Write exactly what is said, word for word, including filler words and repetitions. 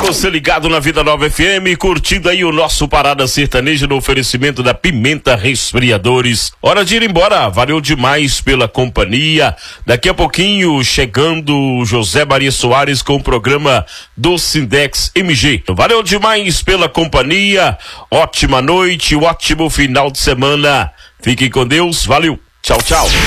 você ligado na Vida Nova F M, curtindo aí o nosso Parada Sertaneja no oferecimento da Pimenta Resfriadores. Hora de ir embora, valeu demais pela companhia. Daqui a pouquinho chegando José Maria Soares com o programa do Sindex M G. Valeu demais pela companhia, ótima noite, ótimo final de semana. Fiquem com Deus, valeu, tchau, tchau.